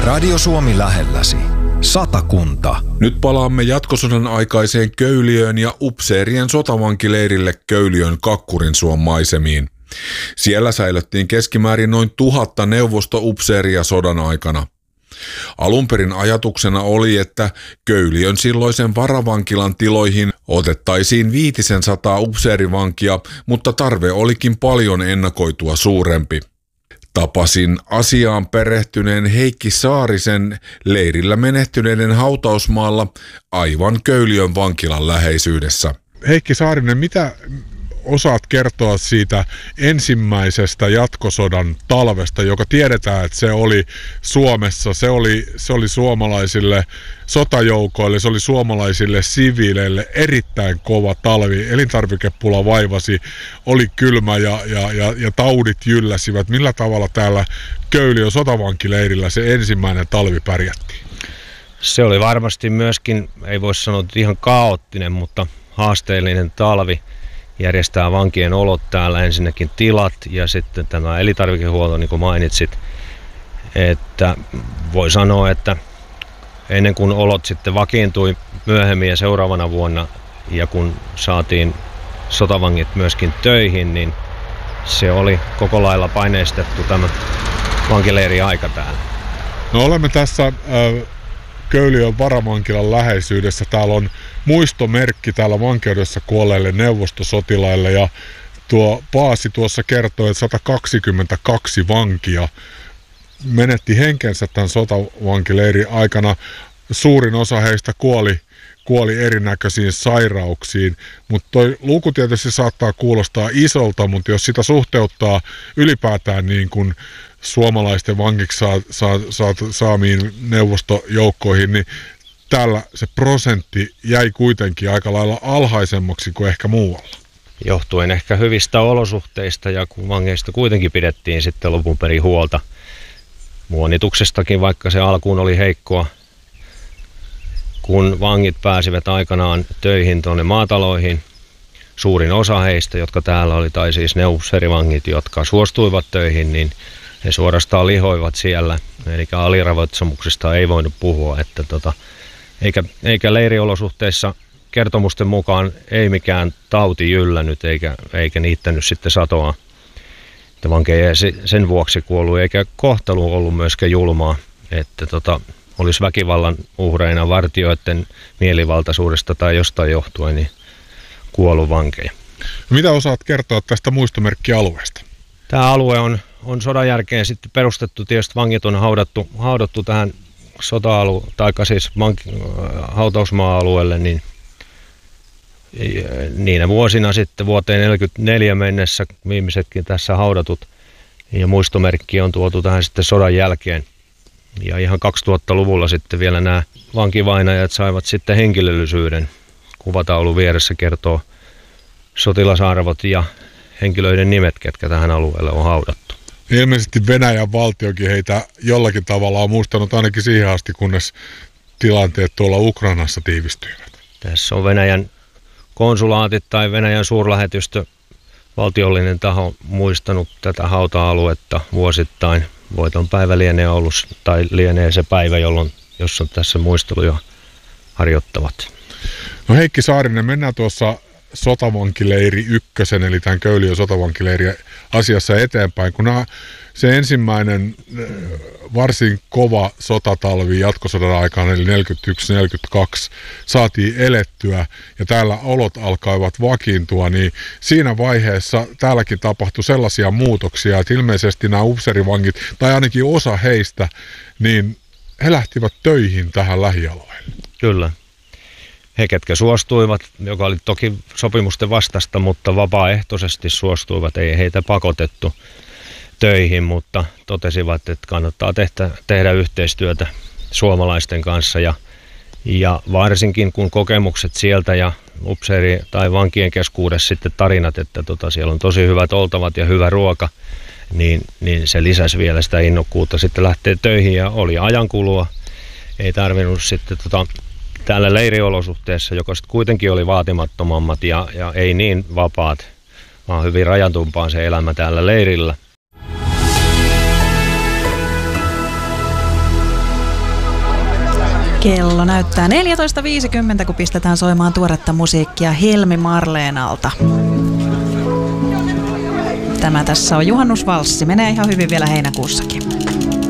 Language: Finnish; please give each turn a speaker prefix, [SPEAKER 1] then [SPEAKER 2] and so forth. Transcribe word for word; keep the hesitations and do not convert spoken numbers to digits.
[SPEAKER 1] Radio Suomi lähelläsi. Satakunta.
[SPEAKER 2] Nyt palaamme jatkosodan aikaiseen Köyliöön ja upseerien sotavankileirille Köyliön Kakkurinsuon maisemiin. Siellä säilyttiin keskimäärin noin tuhatta neuvostoupseeria sodan aikana. Alunperin ajatuksena oli, että Köyliön silloisen varavankilan tiloihin otettaisiin viitisen sataa upseerivankia, mutta tarve olikin paljon ennakoitua suurempi. Tapasin asiaan perehtyneen Heikki Saarisen leirillä menehtyneiden hautausmaalla aivan Köyliön vankilan läheisyydessä.
[SPEAKER 3] Heikki Saarinen, mitä osaat kertoa siitä ensimmäisestä jatkosodan talvesta, joka tiedetään, että se oli Suomessa, se oli, se oli suomalaisille sotajoukoille, se oli suomalaisille siviileille erittäin kova talvi. Elintarvikepula vaivasi, oli kylmä ja, ja, ja, ja taudit jylläsivät. Millä tavalla täällä Köyliön sotavankileirillä se ensimmäinen talvi pärjättiin?
[SPEAKER 4] Se oli varmasti myöskin, ei voi sanoa ihan kaoottinen, mutta haasteellinen talvi. Järjestää vankien olot täällä, ensinnäkin tilat ja sitten tämä elintarvikehuolto, niin kuin mainitsit. Että voi sanoa, että ennen kuin olot sitten vakiintui myöhemmin ja seuraavana vuonna ja kun saatiin sotavangit myöskin töihin, niin se oli koko lailla paineistettu tämä vankileiri aika täällä.
[SPEAKER 3] No olemme tässä äh... Köyliön varavankilan läheisyydessä. Täällä on muistomerkki täällä vankeudessa kuolleille neuvostosotilaille ja tuo Paasi tuossa kertoi, että sata kaksikymmentäkaksi vankia menetti henkensä tämän sotavankileirin aikana. Suurin osa heistä kuoli, kuoli erinäköisiin sairauksiin, mutta toi luku tietysti saattaa kuulostaa isolta, mutta jos sitä suhteuttaa ylipäätään niin kuin suomalaisten vankiksi saa, saa, saa, saamiin neuvostojoukkoihin, niin täällä se prosentti jäi kuitenkin aika lailla alhaisemmaksi kuin ehkä muualla.
[SPEAKER 4] Johtuen ehkä hyvistä olosuhteista ja kun vangeista kuitenkin pidettiin sitten lopun perin huolta. Muonituksestakin, vaikka se alkuun oli heikkoa. Kun vangit pääsivät aikanaan töihin tuonne maataloihin, suurin osa heistä, jotka täällä oli, tai siis neuvosserivangit, jotka suostuivat töihin, niin he suorastaan lihoivat siellä, eli aliravitsemuksesta ei voinut puhua, että tota, eikä, eikä leiriolosuhteissa kertomusten mukaan ei mikään tauti jyllännyt eikä, eikä niittänyt sitten satoa. Että vankeja ei sen vuoksi kuollut, eikä kohtelu ollut myöskään julmaa, että tota, olisi väkivallan uhreina vartijoiden mielivaltaisuudesta tai jostain johtuen niin kuollut vankeja.
[SPEAKER 3] Mitä osaat kertoa tästä muistomerkkialueesta?
[SPEAKER 4] Tämä alue on, on sodan jälkeen sitten perustettu, tietysti vangit on haudattu, haudattu tähän sota-alue, tai siis vanki, hautausmaa-alueelle, niin niinä vuosina sitten vuoteen neljäkymmentäneljä mennessä viimeisetkin tässä haudatut, ja muistomerkki on tuotu tähän sitten sodan jälkeen. Ja ihan kaksituhattaluvulla sitten vielä nämä vankivainajat saivat sitten henkilöllisyyden. Kuvataulu vieressä kertoo sotilasarvot ja henkilöiden nimet, ketkä tähän alueelle on haudattu.
[SPEAKER 3] Ilmeisesti Venäjän valtiokin heitä jollakin tavalla on muistanut ainakin siihen asti, kunnes tilanteet tuolla Ukrainassa tiivistyivät.
[SPEAKER 4] Tässä on Venäjän konsulaatit tai Venäjän suurlähetystö, valtiollinen taho, muistanut tätä hauta-aluetta vuosittain. Voiton päivä lienee ollut, tai lienee se päivä, jolloin, jossa tässä muisteluja harjoittavat.
[SPEAKER 3] No Heikki Saarinen, mennään tuossa sotavankileiri ykkösen, eli tämän Köyliön sotavankileiri asiassa eteenpäin, kun nämä, se ensimmäinen varsin kova sotatalvi jatkosodan aikana, eli neljäkymmentäyksi neljäkymmentäkaksi, saatiin elettyä ja täällä olot alkaivat vakiintua, niin siinä vaiheessa täälläkin tapahtui sellaisia muutoksia, että ilmeisesti nämä upseerivangit, tai ainakin osa heistä, niin he lähtivät töihin tähän lähialueelle.
[SPEAKER 4] Kyllä. He, ketkä suostuivat, joka oli toki sopimusten vastasta, mutta vapaaehtoisesti suostuivat, ei heitä pakotettu töihin, mutta totesivat, että kannattaa tehdä, tehdä yhteistyötä suomalaisten kanssa ja, ja varsinkin kun kokemukset sieltä ja upseeri- tai vankien keskuudessa sitten tarinat, että tota, siellä on tosi hyvät oltavat ja hyvä ruoka, niin, niin se lisäsi vielä sitä innokkuutta sitten lähteä töihin ja oli ajankulua, ei tarvinnut sitten tota, täällä leiriolosuhteessa, joka sitten kuitenkin oli vaatimattomammat ja, ja ei niin vapaat, vaan hyvin rajatumpaan se elämä täällä leirillä.
[SPEAKER 5] Kello näyttää neljätoista viisikymmentä, kun pistetään soimaan tuoretta musiikkia Helmi Marleenalta. Tämä tässä on juhannusvalssi. Menee ihan hyvin vielä heinäkuussakin.